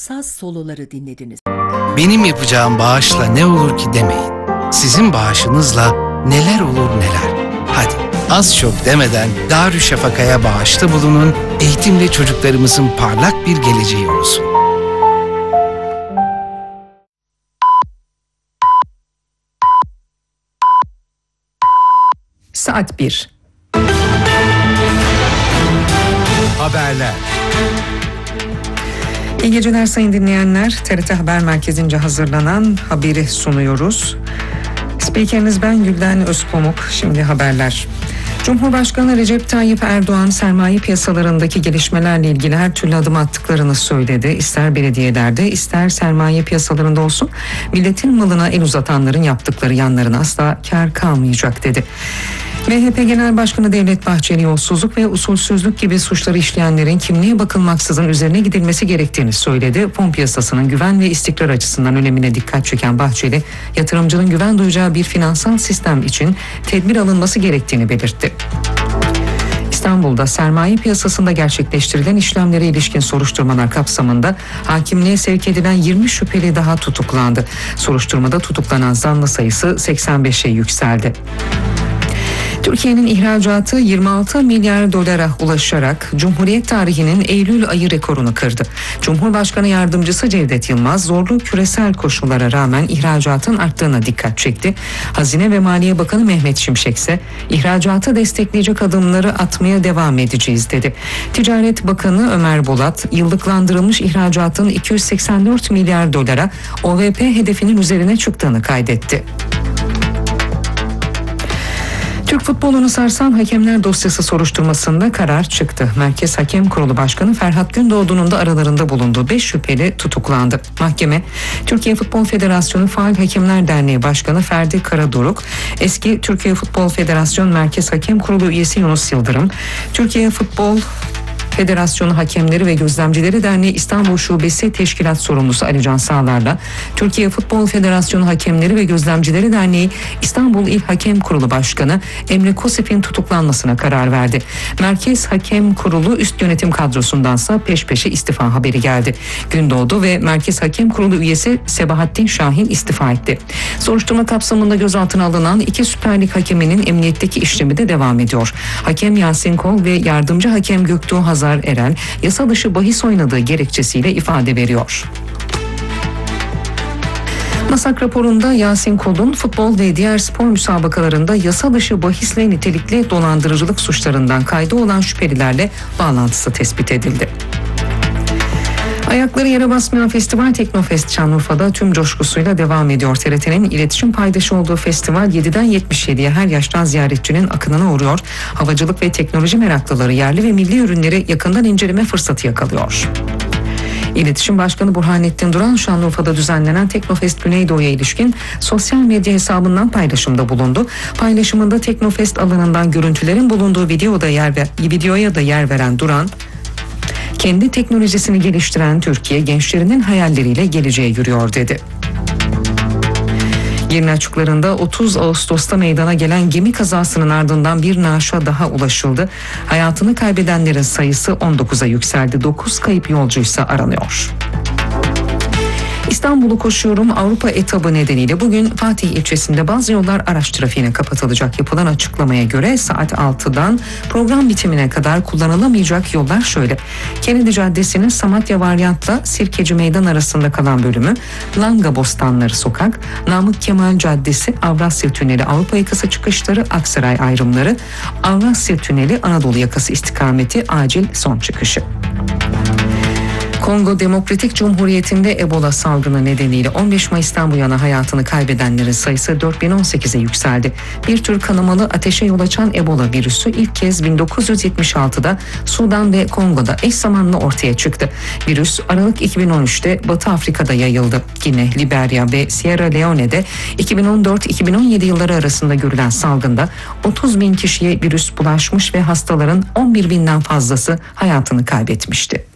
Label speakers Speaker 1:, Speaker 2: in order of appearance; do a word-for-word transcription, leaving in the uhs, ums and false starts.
Speaker 1: saz soloları dinlediniz.
Speaker 2: Benim yapacağım bağışla ne olur ki demeyin. Sizin bağışınızla neler olur neler. Hadi az çok demeden Darüşşafaka'ya bağışta bulunun, eğitimle çocuklarımızın parlak bir geleceği olsun.
Speaker 3: Saat bir.
Speaker 2: Haberler.
Speaker 3: İyi geceler sayın dinleyenler. T R T Haber Merkezi'nce hazırlanan haberi sunuyoruz. Spikeriniz ben Gülden Özpamuk. Şimdi haberler. Cumhurbaşkanı Recep Tayyip Erdoğan sermaye piyasalarındaki gelişmelerle ilgili her türlü adım attıklarını söyledi. İster belediyelerde ister sermaye piyasalarında olsun milletin malına el uzatanların yaptıkları yanlarına asla kar kalmayacak dedi. M H P Genel Başkanı Devlet Bahçeli yolsuzluk ve usulsüzlük gibi suçları işleyenlerin kimliğe bakılmaksızın üzerine gidilmesi gerektiğini söyledi. Fon piyasasının güven ve istikrar açısından önemine dikkat çeken Bahçeli, yatırımcının güven duyacağı bir finansal sistem için tedbir alınması gerektiğini belirtti. İstanbul'da sermaye piyasasında gerçekleştirilen işlemlere ilişkin soruşturmalar kapsamında hakimliğe sevk edilen yirmi şüpheli daha tutuklandı. Soruşturmada tutuklanan zanlı sayısı seksen beşe yükseldi. Türkiye'nin ihracatı yirmi altı milyar dolara ulaşarak Cumhuriyet tarihinin Eylül ayı rekorunu kırdı. Cumhurbaşkanı Yardımcısı Cevdet Yılmaz zorlu küresel koşullara rağmen ihracatın arttığına dikkat çekti. Hazine ve Maliye Bakanı Mehmet Şimşek ise ihracatı destekleyecek adımları atmaya devam edeceğiz dedi. Ticaret Bakanı Ömer Bolat yıllıklandırılmış ihracatın iki yüz seksen dört milyar dolara O V P hedefinin üzerine çıktığını kaydetti. Türk futbolunu sarsan hakemler dosyası soruşturmasında karar çıktı. Merkez Hakem Kurulu Başkanı Ferhat Gündoğdu'nun da aralarında bulunduğu beş şüpheli tutuklandı. Mahkeme, Türkiye Futbol Federasyonu Faal Hakemler Derneği Başkanı Ferdi Karadoruk, eski Türkiye Futbol Federasyon Merkez Hakem Kurulu üyesi Yunus Yıldırım, Türkiye Futbol Federasyonu Hakemleri ve Gözlemcileri Derneği İstanbul Şubesi Teşkilat Sorumlusu Ali Can Sağlar'la Türkiye Futbol Federasyonu Hakemleri ve Gözlemcileri Derneği İstanbul İl Hakem Kurulu Başkanı Emre Kosip'in tutuklanmasına karar verdi. Merkez Hakem Kurulu üst yönetim kadrosundansa peş peşe istifa haberi geldi. Gündoğdu ve Merkez Hakem Kurulu üyesi Sebahattin Şahin istifa etti. Soruşturma kapsamında gözaltına alınan iki Süper Lig hakeminin emniyetteki işlemi de devam ediyor. Hakem Yasin Kol ve yardımcı hakem Göktuğ Hazar Erel yasa dışı bahis oynadığı gerekçesiyle ifade veriyor. Masak raporunda Yasin Kol'un futbol ve diğer spor müsabakalarında yasa dışı bahisle nitelikli dolandırıcılık suçlarından kaydı olan şüphelilerle bağlantısı tespit edildi. Ayakları yere basmayan festival Teknofest Şanlıurfa'da tüm coşkusuyla devam ediyor. T R T'nin iletişim paydaşı olduğu festival yediden yetmiş yediye her yaştan ziyaretçinin akınına uğruyor. Havacılık ve teknoloji meraklıları yerli ve milli ürünleri yakından inceleme fırsatı yakalıyor. İletişim Başkanı Burhanettin Duran Şanlıurfa'da düzenlenen Teknofest Güneydoğu'ya ilişkin sosyal medya hesabından paylaşımda bulundu. Paylaşımında Teknofest alanından görüntülerin bulunduğu videoda yer ver, videoya da yer veren Duran, kendi teknolojisini geliştiren Türkiye gençlerinin hayalleriyle geleceğe yürüyor dedi. Yerin açıklarında otuz Ağustos'ta meydana gelen gemi kazasının ardından bir naaşa daha ulaşıldı. Hayatını kaybedenlerin sayısı on dokuza yükseldi. dokuz kayıp yolcuysa aranıyor. İstanbul'u koşuyorum Avrupa etabı nedeniyle bugün Fatih ilçesinde bazı yollar araç trafiğine kapatılacak. Yapılan açıklamaya göre saat altıdan program bitimine kadar kullanılamayacak yollar şöyle. Kennedy Caddesi'nin Samatya varyantla Sirkeci Meydan arasında kalan bölümü, Langa Bostanları Sokak, Namık Kemal Caddesi, Avrasya Tüneli Avrupa yakası çıkışları, Aksaray ayrımları, Avrasya Tüneli Anadolu yakası istikameti acil son çıkışı. Kongo Demokratik Cumhuriyeti'nde Ebola salgını nedeniyle on beş Mayıs'tan bu yana hayatını kaybedenlerin sayısı dört bin on sekize yükseldi. Bir tür kanamalı ateşe yol açan Ebola virüsü ilk kez bin dokuz yüz yetmiş altıda Sudan ve Kongo'da eş zamanlı ortaya çıktı. Virüs Aralık iki bin on üçte Batı Afrika'da yayıldı. Gine, Liberya ve Sierra Leone'de iki bin on dört iki bin on yedi yılları arasında görülen salgında otuz bin kişiye virüs bulaşmış ve hastaların on bir binden fazlası hayatını kaybetmişti.